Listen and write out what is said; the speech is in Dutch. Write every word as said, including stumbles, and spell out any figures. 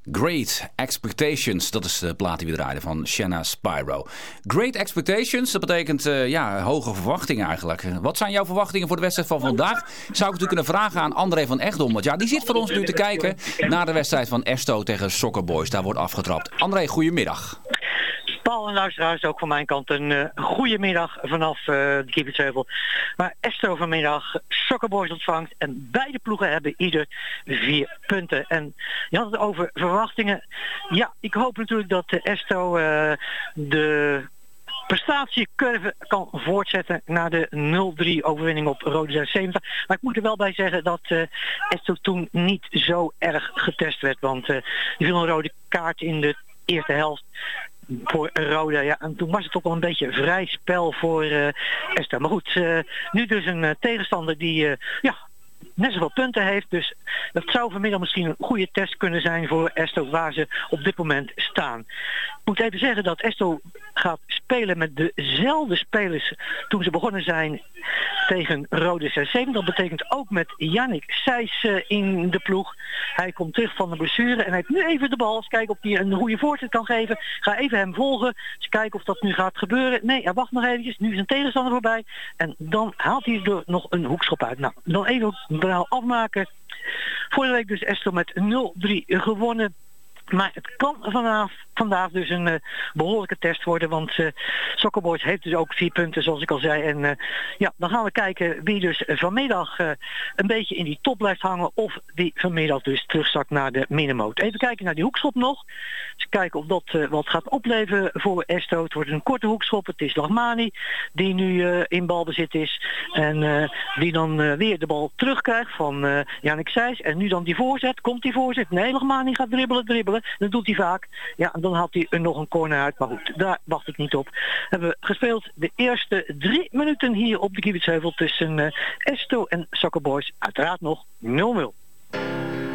Great Expectations, dat is de plaat die we draaiden van Shanna Spyro. Great Expectations, dat betekent uh, ja, hoge verwachtingen eigenlijk. Wat zijn jouw verwachtingen voor de wedstrijd van vandaag? Zou ik natuurlijk kunnen vragen aan André van Egdom. Want ja, die zit voor ons nu te kijken naar de wedstrijd van Esto tegen Soccer Boys. Daar wordt afgetrapt. André, goedemiddag. Paul en luisteraars, ook van mijn kant een uh, goede middag vanaf uh, de Kiefersheuvel. Maar Esto vanmiddag Soccer Boys ontvangt en beide ploegen hebben ieder vier punten. En je had het over verwachtingen. Ja, ik hoop natuurlijk dat uh, Esto uh, de prestatiecurve kan voortzetten naar de nul drie overwinning op Rode zesenzeventig. Maar ik moet er wel bij zeggen dat uh, Esto toen niet zo erg getest werd. Want uh, er viel een rode kaart in de eerste helft voor Roda, ja, en toen was het ook wel een beetje vrij spel voor uh, Esto. Maar goed, uh, nu dus een uh, tegenstander die uh, ja, net zoveel punten heeft. Dus dat zou vanmiddag misschien een goede test kunnen zijn voor Esto, waar ze op dit moment staan. Ik moet even zeggen dat Esto gaat spelen met dezelfde spelers toen ze begonnen zijn tegen Rode zesenzeventig. Dat betekent ook met Yannick Seys uh, in de ploeg. Hij komt terug van de blessure en hij heeft nu even de bal. Eens kijken of hij een goede voorzet kan geven. Ga even hem volgen. Eens kijken of dat nu gaat gebeuren. Nee, hij wacht nog eventjes. Nu is een tegenstander voorbij. En dan haalt hij er nog een hoekschop uit. Nou, dan even het verhaal afmaken. Vorige week dus Esto met nul drie gewonnen. Maar het kan vanaf, vandaag dus een uh, behoorlijke test worden. Want uh, Soccer Boys heeft dus ook vier punten, zoals ik al zei. En uh, ja, dan gaan we kijken wie dus vanmiddag uh, een beetje in die top blijft hangen. Of wie vanmiddag dus terugzakt naar de middenmoot. Even kijken naar die hoekschop nog. Dus kijken of dat uh, wat gaat opleveren voor Esto. Het wordt een korte hoekschop. Het is Lachmani die nu uh, in balbezit is. En uh, die dan uh, weer de bal terugkrijgt van uh, Yannick Seys. En nu dan die voorzet. Komt die voorzet? Nee, Lachmani gaat dribbelen, dribbelen. Dat doet hij vaak. Ja, en dan haalt hij er nog een corner uit. Maar goed, daar wacht ik niet op. Hebben we gespeeld de eerste drie minuten hier op de Kiefersheuvel tussen uh, Esto en Soccer Boys. Uiteraard nog nul nul.